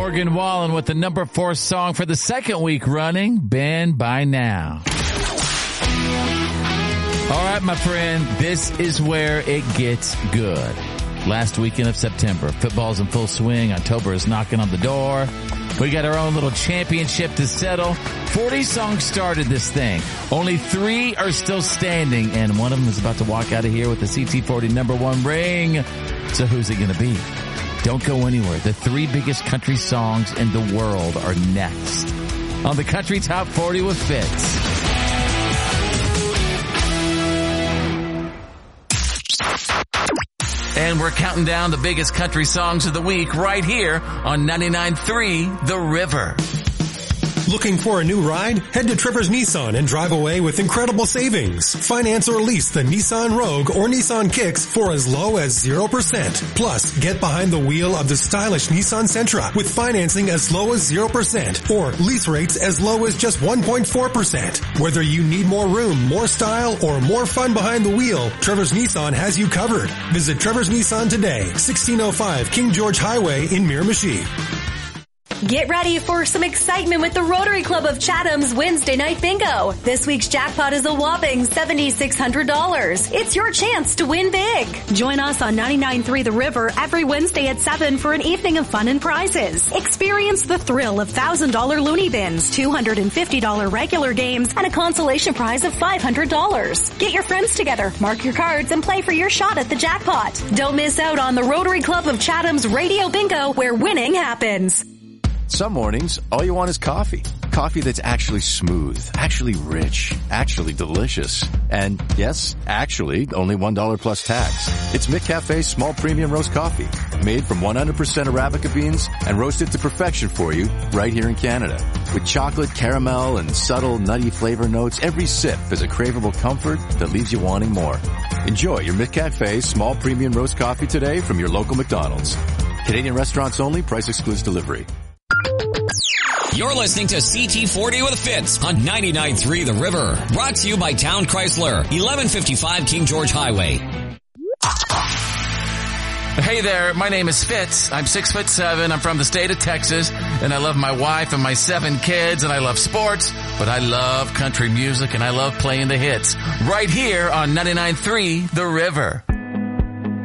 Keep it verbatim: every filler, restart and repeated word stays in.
Morgan Wallen with the number four song for the second week running, Bend By Now. All right, my friend, this is where it gets good. Last weekend of September, football's in full swing. October is knocking on the door. We got our own little championship to settle. forty songs started this thing. Only three are still standing, and one of them is about to walk out of here with the C T forty number one ring. So who's it going to be? Don't go anywhere. The three biggest country songs in the world are next on the Country Top forty with Fitz. And we're counting down the biggest country songs of the week right here on ninety-nine point three The River. Looking for a new ride? Head to Trevor's Nissan and drive away with incredible savings. Finance or lease the Nissan Rogue or Nissan Kicks for as low as zero percent. Plus, get behind the wheel of the stylish Nissan Sentra with financing as low as zero percent or lease rates as low as just one point four percent. Whether you need more room, more style, or more fun behind the wheel, Trevor's Nissan has you covered. Visit Trevor's Nissan today, sixteen oh five King George Highway in Miramichi. Get ready for some excitement with the Rotary Club of Chatham's Wednesday Night Bingo. This week's jackpot is a whopping seven thousand six hundred dollars. It's your chance to win big. Join us on ninety-nine point three The River every Wednesday at seven for an evening of fun and prizes. Experience the thrill of one thousand dollars loony bins, two hundred fifty dollars regular games, and a consolation prize of five hundred dollars. Get your friends together, mark your cards, and play for your shot at the jackpot. Don't miss out on the Rotary Club of Chatham's Radio Bingo, where winning happens. Some mornings, all you want is coffee. Coffee that's actually smooth, actually rich, actually delicious. And yes, actually, only one dollar plus tax. It's McCafe's small premium roast coffee, made from one hundred percent Arabica beans and roasted to perfection for you right here in Canada. With chocolate, caramel, and subtle nutty flavor notes, every sip is a craveable comfort that leaves you wanting more. Enjoy your McCafe small premium roast coffee today from your local McDonald's. Canadian restaurants only, price excludes delivery. You're listening to C T forty with Fitz on ninety-nine point three The River. Brought to you by Town Chrysler, eleven fifty-five King George Highway. Hey there, my name is Fitz. I'm six foot seven. I'm from the state of Texas, and I love my wife and my seven kids, and I love sports, but I love country music, and I love playing the hits right here on ninety-nine point three The River.